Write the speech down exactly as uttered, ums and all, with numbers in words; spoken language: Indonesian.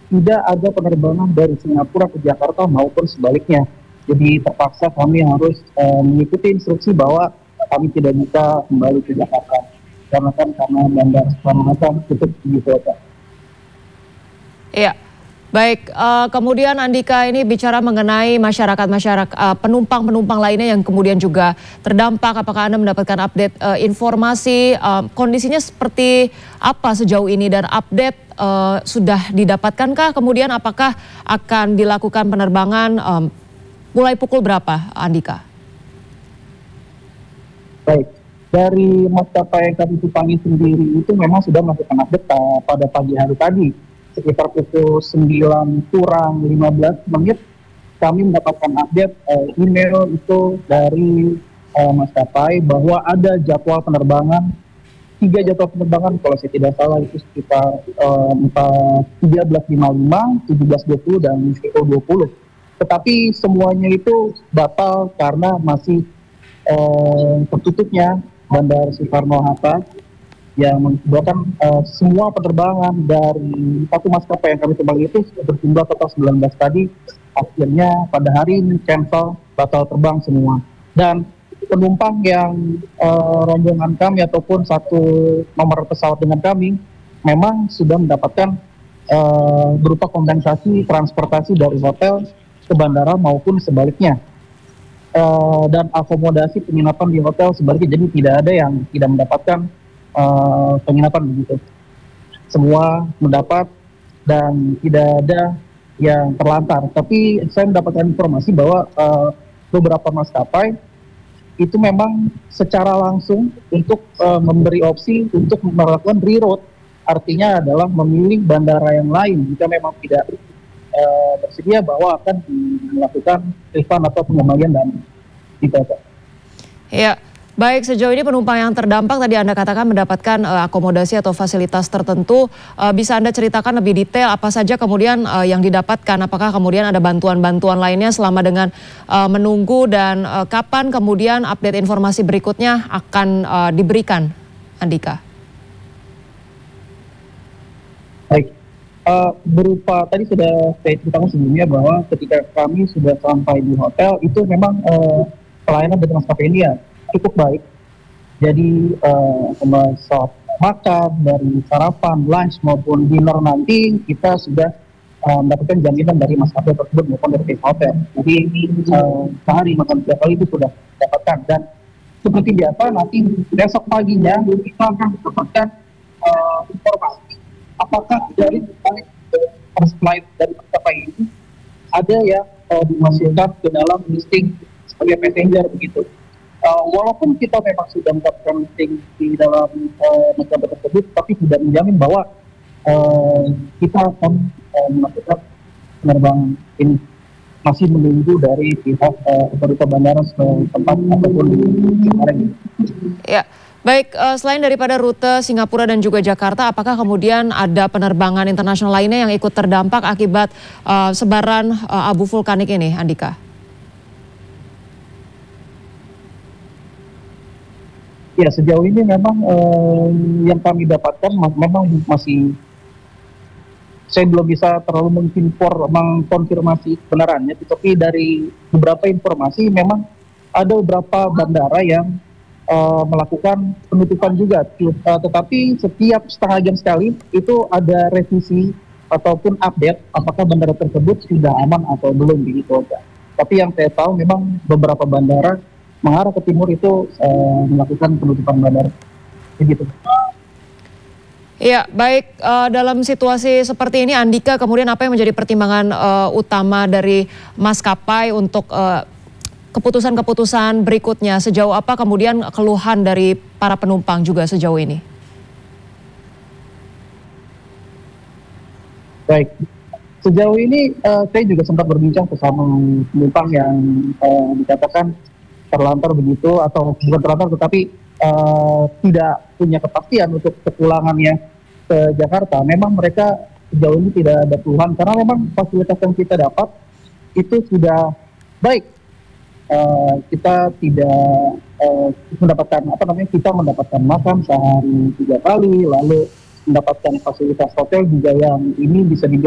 tidak ada penerbangan dari Singapura ke Jakarta maupun sebaliknya. Jadi terpaksa kami harus uh, mengikuti instruksi bahwa kami tidak bisa kembali ke Jakarta karena kan karena bandara Soekarno-Hatta tutup gitu Kak. Iya. Baik, uh, kemudian Andika ini bicara mengenai masyarakat-masyarakat uh, penumpang-penumpang lainnya yang kemudian juga terdampak. Apakah Anda mendapatkan update uh, informasi uh, kondisinya seperti apa sejauh ini dan update uh, sudah didapatkankah? Kemudian apakah akan dilakukan penerbangan um, mulai pukul berapa, Andika? Baik, dari maskapai yang kami tumpangi sendiri itu memang sudah melakukan update uh, pada pagi hari tadi. Sekitar pukul sembilan kurang lima belas menit kami mendapatkan update uh, email itu dari uh, maskapai bahwa ada jadwal penerbangan, tiga jadwal penerbangan kalau saya tidak salah itu sekitar uh, tiga belas lima puluh lima, tujuh belas dua puluh dan pukul dua puluh. Tetapi semuanya itu batal karena masih uh, tertutupnya Bandara Soekarno-Hatta yang mengakibatkan uh, semua penerbangan dari satu maskapai yang kami tumpangi itu berjumlah total sembilan belas tadi akhirnya pada hari ini cancel, batal terbang semua. Dan penumpang yang uh, rombongan kami ataupun satu nomor pesawat dengan kami memang sudah mendapatkan uh, berupa kompensasi transportasi dari hotel ke bandara maupun sebaliknya. Uh, dan akomodasi penginapan di hotel sebaliknya, jadi tidak ada yang tidak mendapatkan Uh, penginapan begitu. Semua mendapat dan tidak ada yang terlantar. Tapi saya mendapatkan informasi bahwa uh, beberapa maskapai itu memang secara langsung untuk uh, memberi opsi untuk melakukan reroute. Artinya adalah memilih bandara yang lain jika memang tidak uh, bersedia bahwa akan dilakukan refund atau pengembalian dana. Gitu. Ya. Baik, sejauh ini penumpang yang terdampak tadi Anda katakan mendapatkan uh, akomodasi atau fasilitas tertentu. Uh, bisa Anda ceritakan lebih detail apa saja kemudian uh, yang didapatkan? Apakah kemudian ada bantuan-bantuan lainnya selama dengan uh, menunggu dan uh, kapan kemudian update informasi berikutnya akan uh, diberikan, Andika? Baik, uh, berupa tadi sudah saya ceritakan sebelumnya bahwa ketika kami sudah sampai di hotel itu memang uh, pelayanan dari maskapai ini ya cukup baik. Jadi uh, saat makan dari sarapan, lunch maupun dinner nanti kita sudah uh, mendapatkan jaminan dari maskapai tersebut maupun dari pihak hotel. Jadi uh, sehari makan tiap kali itu sudah dapatkan dan seperti biasa nanti besok paginya kita akan mendapatkan uh, informasi apakah dari first flight dari maskapai ini ada yang uh, dimasukkan ke dalam listing sebagai passenger begitu. Uh, walaupun kita memang sudah mendapatkan listing di dalam uh, maskapai tersebut, tapi tidak menjamin bahwa uh, kita akan uh, melakukan penerbangan ini. Masih menunggu dari pihak uh, otoritas bandara setempat ataupun di Cikarang. Ya, baik. Uh, selain daripada rute Singapura dan juga Jakarta, apakah kemudian ada penerbangan internasional lainnya yang ikut terdampak akibat uh, sebaran uh, abu vulkanik ini, Andika? Ya, sejauh ini memang eh, yang kami dapatkan memang masih saya belum bisa terlalu menginfor, mengkonfirmasi kebenarannya, tetapi dari beberapa informasi memang ada beberapa bandara yang eh, melakukan penutupan juga, uh, tetapi setiap setengah jam sekali itu ada revisi ataupun update apakah bandara tersebut sudah aman atau belum begitu. Tapi yang saya tahu memang beberapa bandara mengarah ke timur itu uh, melakukan penutupan bandara, begitu. Ya, baik. Uh, dalam situasi seperti ini, Andika, kemudian apa yang menjadi pertimbangan uh, utama dari maskapai untuk uh, keputusan-keputusan berikutnya? Sejauh apa kemudian keluhan dari para penumpang juga sejauh ini? Baik, sejauh ini uh, saya juga sempat berbincang bersama penumpang yang uh, dikatakan terlantar begitu, atau bukan terlantar tetapi uh, tidak punya kepastian untuk kepulangannya ke Jakarta. Memang mereka sejauh ini tidak ada keluhan karena memang fasilitas yang kita dapat itu sudah baik. Uh, kita tidak uh, mendapatkan apa namanya kita mendapatkan makan sehari tiga kali, lalu mendapatkan fasilitas hotel juga yang ini bisa dibilang